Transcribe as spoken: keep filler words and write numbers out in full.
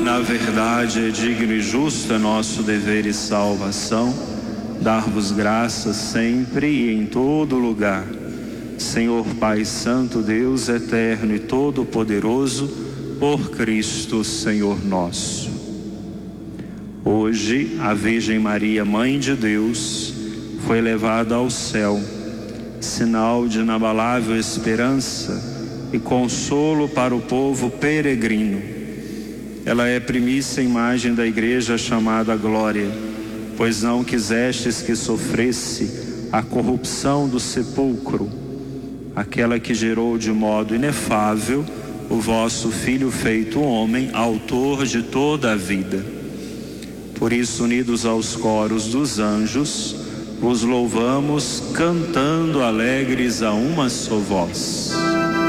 na verdade, é digno e justo, é nosso dever e salvação, dar-vos graças sempre e em todo lugar. Senhor Pai Santo, Deus eterno e todo-poderoso, por Cristo, Senhor nosso. Hoje, a Virgem Maria, Mãe de Deus, foi levada ao céu, sinal de inabalável esperança e consolo para o povo peregrino. Ela é primícia imagem da Igreja chamada Glória, pois não quisestes que sofresse a corrupção do sepulcro, aquela que gerou de modo inefável o vosso Filho feito homem, autor de toda a vida. Por isso, unidos aos coros dos anjos, vos louvamos, cantando alegres a uma só voz.